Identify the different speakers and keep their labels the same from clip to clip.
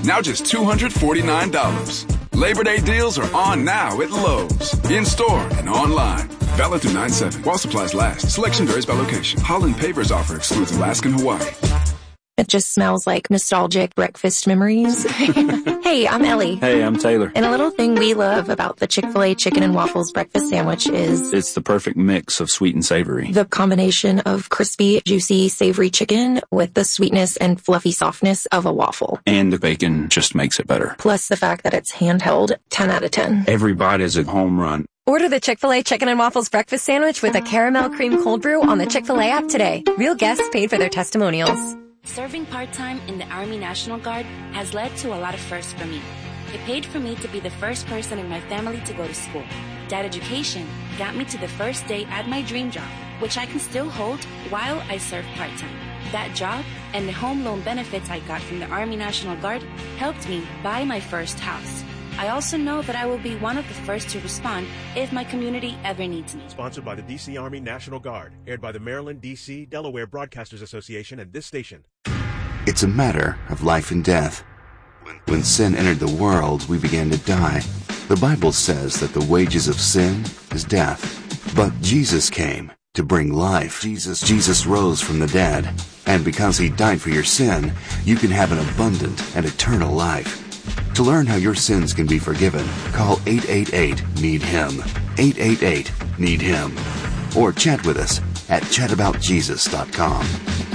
Speaker 1: now just $249. Labor Day deals are on now at Lowe's. In-store and online. Valid through 9/7. While supplies last. Selection varies by location. Holland Pavers offer excludes Alaska and Hawaii.
Speaker 2: It just smells like nostalgic breakfast memories. Hey, I'm Ellie.
Speaker 3: Hey, I'm Taylor.
Speaker 2: And a little thing we love about the Chick-fil-A chicken and waffles breakfast sandwich is
Speaker 3: it's the perfect mix of sweet and savory.
Speaker 2: The combination of crispy, juicy, savory chicken with the sweetness and fluffy softness of a waffle.
Speaker 3: And the bacon just makes it better.
Speaker 2: Plus the fact that it's handheld, 10 out of 10.
Speaker 3: Every bite is a home run.
Speaker 4: Order the Chick-fil-A Chicken and Waffles breakfast sandwich with a caramel cream cold brew on the Chick-fil-A app today. Real guests paid for their testimonials.
Speaker 5: Serving part-time in the Army National Guard has led to a lot of firsts for me. It paid for me to be the first person in my family to go to school. That education got me to the first day at my dream job, which I can still hold while I serve part-time. That job and the home loan benefits I got from the Army National Guard helped me buy my first house. I also know that I will be one of the first to respond if my community ever needs me.
Speaker 6: Sponsored by the D.C. Army National Guard. Aired by the Maryland, D.C., Delaware Broadcasters Association and this station.
Speaker 7: It's a matter of life and death. When sin entered the world, we began to die. The Bible says that the wages of sin is death. But Jesus came to bring life. Jesus rose from the dead. And because he died for your sin, you can have an abundant and eternal life. To learn how your sins can be forgiven, call 888-NEED-HIM. 888-NEED-HIM. Or chat with us at chataboutjesus.com.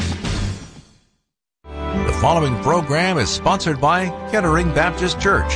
Speaker 8: The following program is sponsored by Kettering Baptist Church.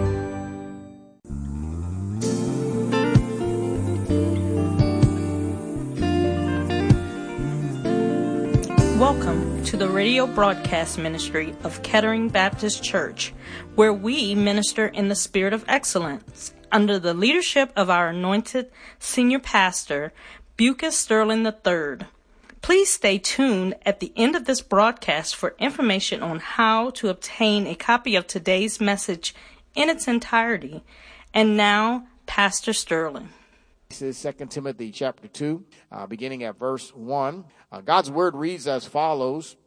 Speaker 9: Welcome to the radio broadcast ministry of Kettering Baptist Church, where we minister in the spirit of excellence under the leadership of our anointed senior pastor, Bucas Sterling III. Please stay tuned at the end of this broadcast for information on how to obtain a copy of today's message in its entirety. And now, Pastor Sterling.
Speaker 10: This is 2 Timothy chapter 2, beginning at verse 1. God's word reads as follows.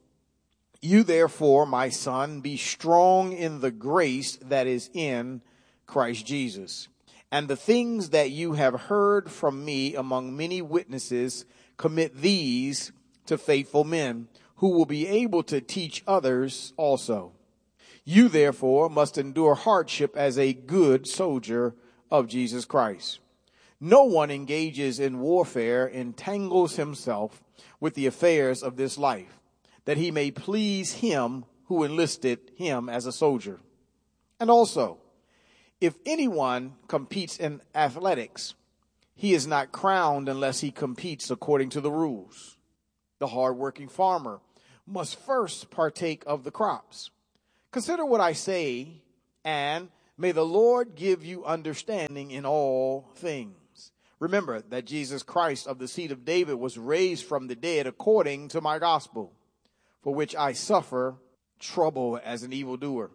Speaker 10: You therefore, my son, be strong in the grace that is in Christ Jesus. And the things that you have heard from me among many witnesses, commit these to faithful men who will be able to teach others also. You therefore must endure hardship as a good soldier of Jesus Christ. No one engages in warfare entangles himself with the affairs of this life, that he may please him who enlisted him as a soldier. And also, if anyone competes in athletics, he is not crowned unless he competes according to the rules. The hardworking farmer must first partake of the crops. Consider what I say, and may the Lord give you understanding in all things. Remember that Jesus Christ of the seed of David was raised from the dead according to my gospel, for which I suffer trouble as an evildoer,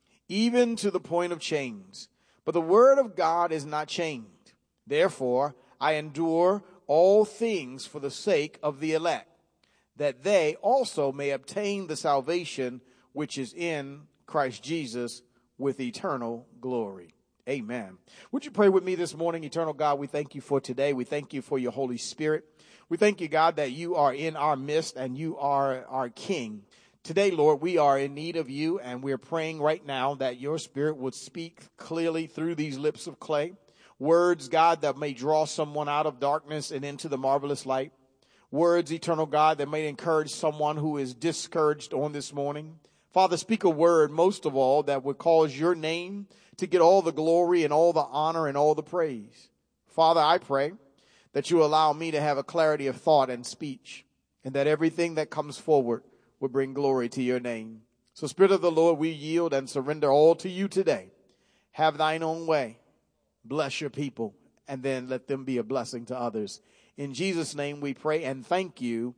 Speaker 10: even to the point of chains. But the word of God is not chained. Therefore, I endure all things for the sake of the elect, that they also may obtain the salvation which is in Christ Jesus with eternal glory. Amen. Would you pray with me this morning? Eternal God, we thank you for today. We thank you for your Holy Spirit. We thank you, God, that you are in our midst and you are our King. Today, Lord, we are in need of you, and we're praying right now that your Spirit would speak clearly through these lips of clay. Words, God, that may draw someone out of darkness and into the marvelous light. Words, eternal God, that may encourage someone who is discouraged on this morning. Father, speak a word, most of all, that would cause your name to get all the glory and all the honor and all the praise. Father, I pray that you allow me to have a clarity of thought and speech, and that everything that comes forward will bring glory to your name. So, Spirit of the Lord, we yield and surrender all to you today. Have thine own way. Bless your people, and then let them be a blessing to others. In Jesus' name we pray and thank you.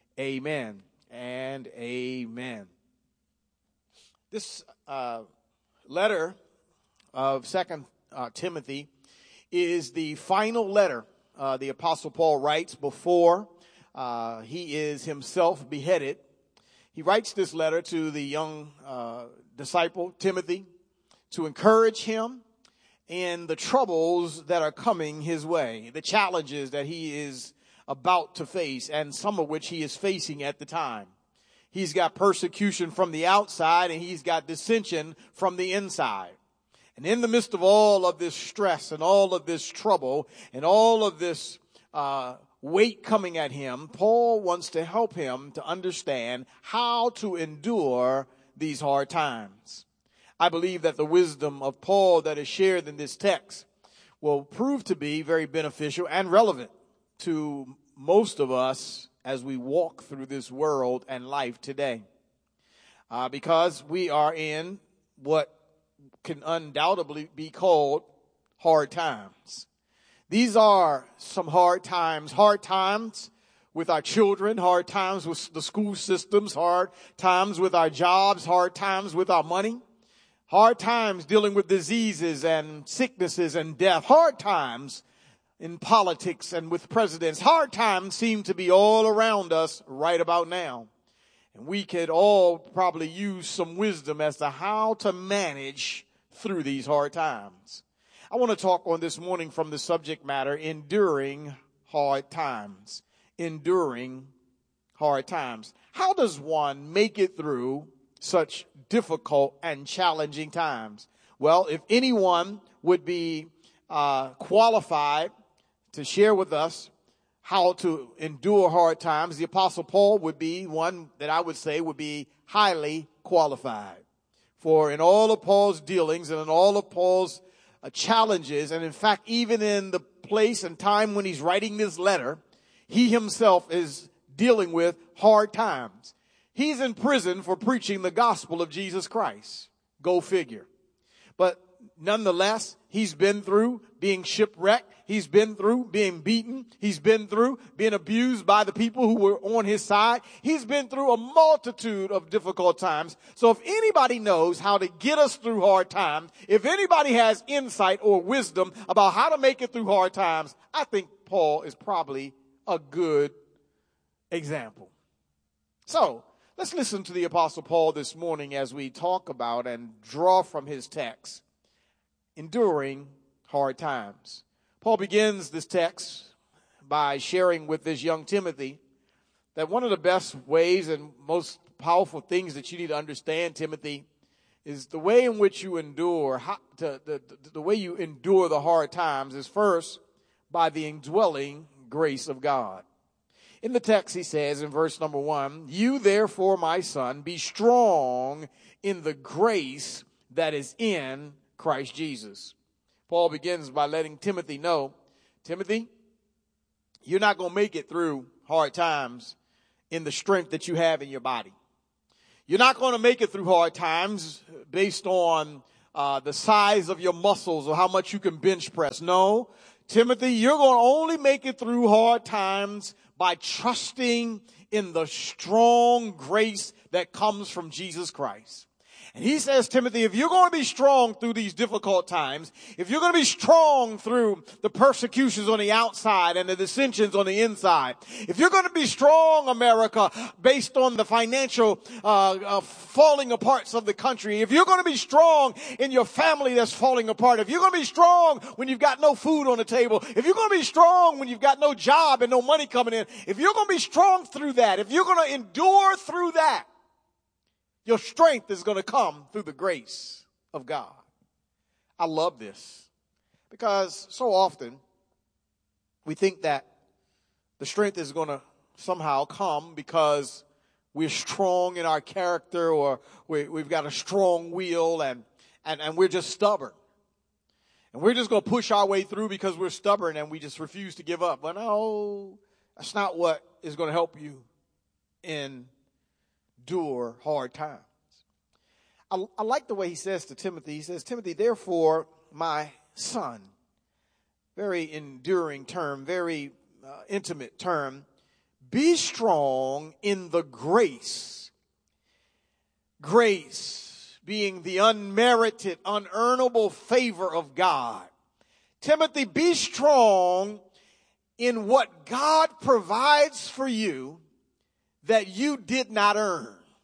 Speaker 10: Amen and amen. This letter of 2 Timothy is the final letter the Apostle Paul writes before he is himself beheaded. He writes this letter to the young disciple, Timothy, to encourage him in the troubles that are coming his way, the challenges that he is about to face, and some of which he is facing at the time. He's got persecution from the outside, and he's got dissension from the inside. And in the midst of all of this stress and all of this trouble and all of this weight coming at him, Paul wants to help him to understand how to endure these hard times. I believe that the wisdom of Paul that is shared in this text will prove to be very beneficial and relevant to most of us as we walk through this world and life today. Because we are in what can undoubtedly be called hard times. These are some hard times with our children, hard times with the school systems, hard times with our jobs, hard times with our money, hard times dealing with diseases and sicknesses and death, hard times in politics and with presidents. Hard times seem to be all around us right about now. And we could all probably use some wisdom as to how to manage through these hard times. I want to talk on this morning from the subject matter, enduring hard times. Enduring hard times. How does one make it through such difficult and challenging times? Well, if anyone would be qualified to share with us how to endure hard times, the Apostle Paul would be one that I would say would be highly qualified. For in all of Paul's dealings and in all of Paul's challenges, and in fact, even in the place and time when he's writing this letter, he himself is dealing with hard times. He's in prison for preaching the gospel of Jesus Christ. Go figure. But nonetheless, he's been through being shipwrecked. He's been through being beaten. He's been through being abused by the people who were on his side. He's been through a multitude of difficult times. So if anybody knows how to get us through hard times, if anybody has insight or wisdom about how to make it through hard times, I think Paul is probably a good example. So let's listen to the Apostle Paul this morning as we talk about and draw from his text, enduring hard times. Paul begins this text by sharing with this young Timothy that one of the best ways and most powerful things that you need to understand, Timothy, is the way in which you endure, the way you endure the hard times is first by the indwelling grace of God. In the text, he says in verse number 1, "You therefore, my son, be strong in the grace that is in Christ Jesus." Paul begins by letting Timothy know, Timothy, you're not going to make it through hard times in the strength that you have in your body. You're not going to make it through hard times based on the size of your muscles or how much you can bench press. No, Timothy, you're going to only make it through hard times by trusting in the strong grace that comes from Jesus Christ. And he says, Timothy, if you're going to be strong through these difficult times, if you're going to be strong through the persecutions on the outside and the dissensions on the inside, if you're going to be strong, America, based on the financial falling apart of the country, if you're going to be strong in your family that's falling apart, if you're going to be strong when you've got no food on the table, if you're going to be strong when you've got no job and no money coming in, if you're going to be strong through that, if you're going to endure through that, your strength is going to come through the grace of God. I love this because so often we think that the strength is going to somehow come because we're strong in our character or we've got a strong will and we're just stubborn. And we're just going to push our way through because we're stubborn and we just refuse to give up. But no, that's not what is going to help you endure hard times. I like the way he says to Timothy. He says, Timothy, therefore, my son. Very enduring term, very intimate term. Be strong in the grace. Grace being the unmerited, unearnable favor of God. Timothy, be strong in what God provides for you that you did not earn.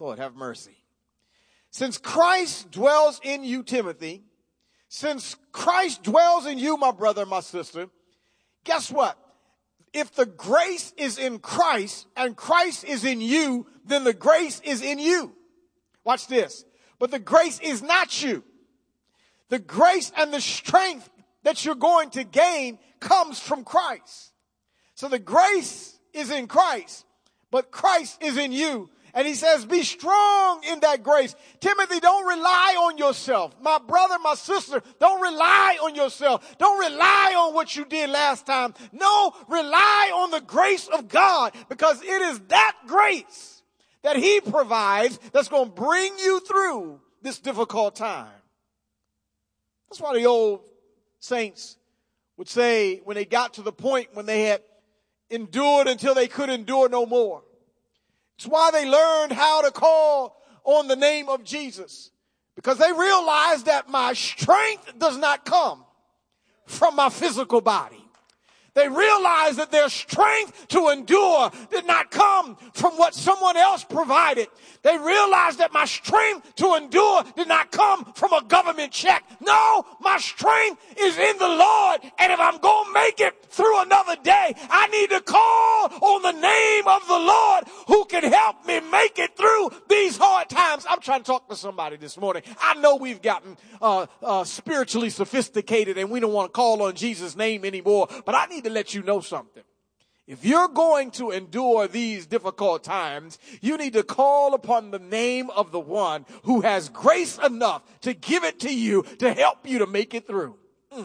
Speaker 10: Lord, have mercy. Since Christ dwells in you, Timothy, since Christ dwells in you, my brother, my sister, guess what? If the grace is in Christ and Christ is in you, then the grace is in you. Watch this. But the grace is not you. The grace and the strength that you're going to gain comes from Christ. So the grace is in Christ, but Christ is in you. And he says, be strong in that grace. Timothy, don't rely on yourself. My brother, my sister, don't rely on yourself. Don't rely on what you did last time. No, rely on the grace of God, because it is that grace that he provides that's going to bring you through this difficult time. That's why the old saints would say when they got to the point when they had endured until they could endure no more. It's why they learned how to call on the name of Jesus, because they realized that my strength does not come from my physical body. They realized that their strength to endure did not come from what someone else provided. They realized that my strength to endure did not come from a government check. No, my strength is in the Lord. And if I'm going to make it through another day, I need to call on the name of the Lord who can help me make it through these hard times. I'm trying to talk to somebody this morning. I know we've gotten spiritually sophisticated and we don't want to call on Jesus' name anymore, but I need to let you know something. If you're going to endure these difficult times, you need to call upon the name of the one who has grace enough to give it to you to help you to make it through.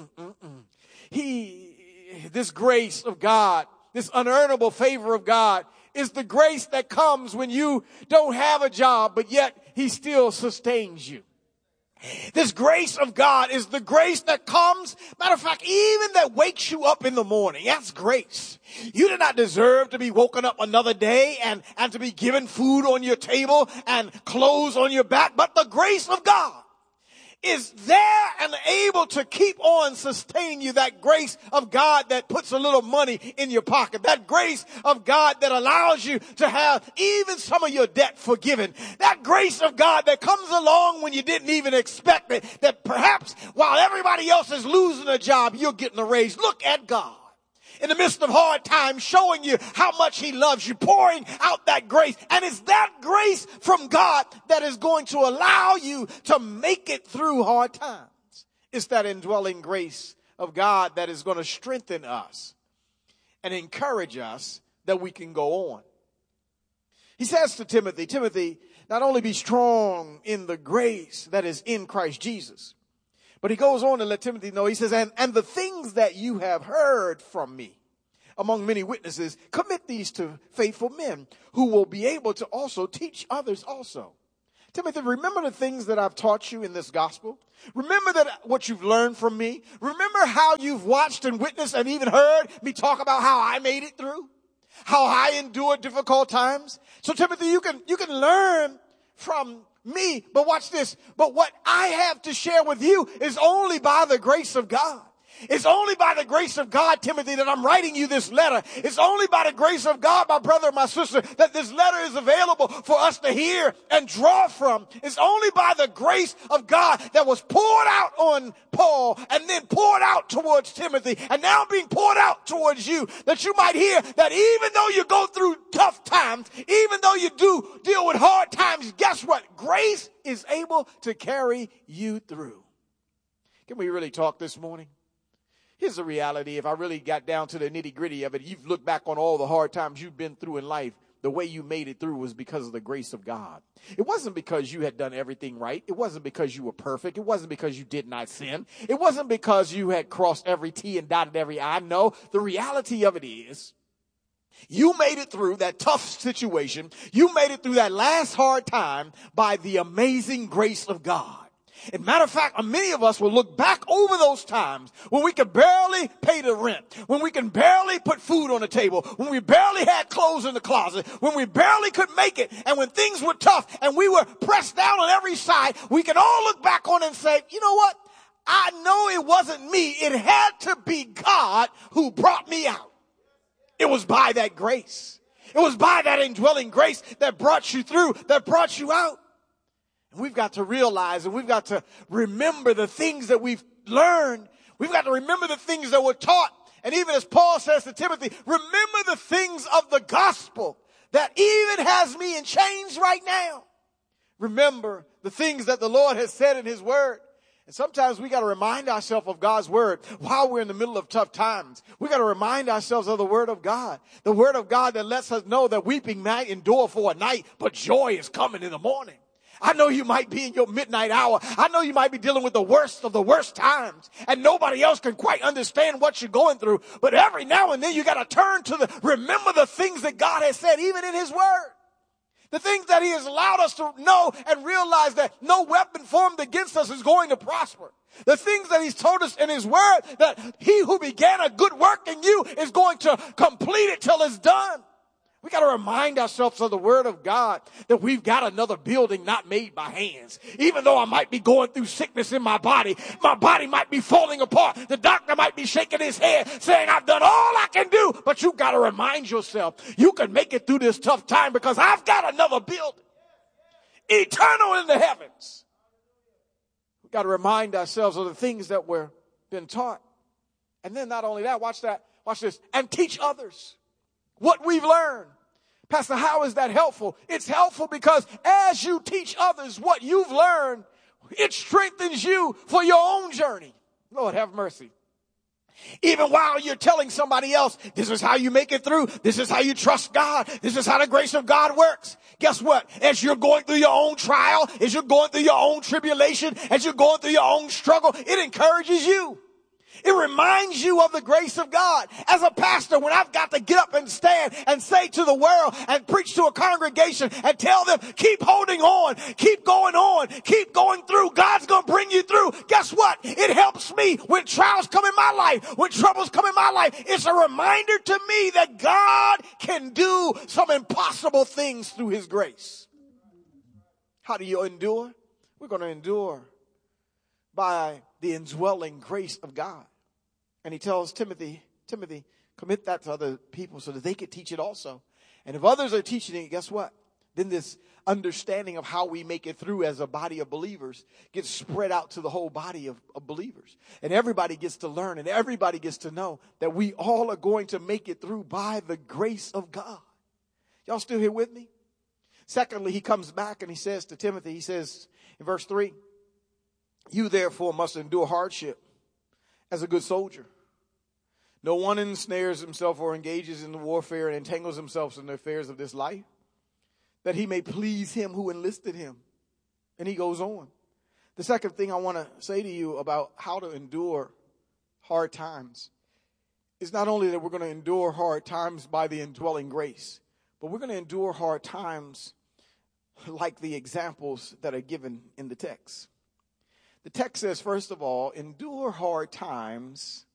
Speaker 10: This grace of God, this unearnable favor of God, is the grace that comes when you don't have a job, but yet he still sustains you. This grace of God is the grace that comes, matter of fact, even that wakes you up in the morning. That's grace. You did not deserve to be woken up another day and to be given food on your table and clothes on your back, but the grace of God is there and able to keep on sustaining you. That grace of God that puts a little money in your pocket. That grace of God that allows you to have even some of your debt forgiven. That grace of God that comes along when you didn't even expect it. That perhaps while everybody else is losing a job, you're getting a raise. Look at God in the midst of hard times, showing you how much he loves you, pouring out that grace. And it's that grace from God that is going to allow you to make it through hard times. It's that indwelling grace of God that is going to strengthen us and encourage us that we can go on. He says to Timothy, Timothy, not only be strong in the grace that is in Christ Jesus, but he goes on to let Timothy know, he says, and the things that you have heard from me among many witnesses, commit these to faithful men who will be able to also teach others also. Timothy, remember the things that I've taught you in this gospel. Remember that what you've learned from me. Remember how you've watched and witnessed and even heard me talk about how I made it through, how I endured difficult times. So Timothy, you can learn from me, but watch this. But what I have to share with you is only by the grace of God. It's only by the grace of God, Timothy, that I'm writing you this letter. It's only by the grace of God, my brother, my sister, that this letter is available for us to hear and draw from. It's only by the grace of God that was poured out on Paul and then poured out towards Timothy and now being poured out towards you, that you might hear that even though you go through tough times, even though you do deal with hard times, guess what? Grace is able to carry you through. Can we really talk this morning? Here's the reality. If I really got down to the nitty gritty of it, you've looked back on all the hard times you've been through in life. The way you made it through was because of the grace of God. It wasn't because you had done everything right. It wasn't because you were perfect. It wasn't because you did not sin. It wasn't because you had crossed every T and dotted every I. No, the reality of it is you made it through that tough situation. You made it through that last hard time by the amazing grace of God. As a matter of fact, many of us will look back over those times when we could barely pay the rent, when we can barely put food on the table, when we barely had clothes in the closet, when we barely could make it, and when things were tough and we were pressed down on every side. We can all look back on it and say, you know what? I know it wasn't me. It had to be God who brought me out. It was by that grace. It was by that indwelling grace that brought you through, that brought you out. And we've got to realize and we've got to remember the things that we've learned. We've got to remember the things that were taught. And even as Paul says to Timothy, remember the things of the gospel that even has me in chains right now. Remember the things that the Lord has said in his word. And sometimes we got to remind ourselves of God's word while we're in the middle of tough times. We got to remind ourselves of the word of God. The word of God that lets us know that weeping might endure for a night, but joy is coming in the morning. I know you might be in your midnight hour. I know you might be dealing with the worst of the worst times, and nobody else can quite understand what you're going through. But every now and then you got to turn to remember the things that God has said, even in his word. The things that he has allowed us to know and realize that no weapon formed against us is going to prosper. The things that he's told us in his word, that he who began a good work in you is going to complete it till it's done. We got to remind ourselves of the word of God that we've got another building not made by hands. Even though I might be going through sickness in my body might be falling apart. The doctor might be shaking his head saying, I've done all I can do. But you got to remind yourself, you can make it through this tough time because I've got another building. Eternal in the heavens. We got to remind ourselves of the things that we're been taught. And then not only that, watch this, and teach others what we've learned. Pastor, how is that helpful? It's helpful because as you teach others what you've learned, it strengthens you for your own journey. Lord, have mercy. Even while you're telling somebody else, this is how you make it through. This is how you trust God. This is how the grace of God works. Guess what? As you're going through your own trial, as you're going through your own tribulation, as you're going through your own struggle, it encourages you. It reminds you of the grace of God. As a pastor, when I've got to get up and stand and say to the world and preach to a congregation and tell them, keep holding on, keep going through. God's going to bring you through. Guess what? It helps me when trials come in my life, when troubles come in my life. It's a reminder to me that God can do some impossible things through his grace. How do you endure? We're going to endure by the indwelling grace of God. And he tells Timothy, commit that to other people so that they can teach it also. And if others are teaching it, guess what? Then this understanding of how we make it through as a body of believers gets spread out to the whole body of believers. And everybody gets to learn and everybody gets to know that we all are going to make it through by the grace of God. Y'all still here with me? Secondly, he comes back and he says to Timothy, he says in verse 3, you therefore must endure hardship as a good soldier. No one ensnares himself or engages in the warfare and entangles himself in the affairs of this life, that he may please him who enlisted him. And he goes on. The second thing I want to say to you about how to endure hard times is not only that we're going to endure hard times by the indwelling grace, but we're going to endure hard times like the examples that are given in the text. The text says, first of all, endure hard times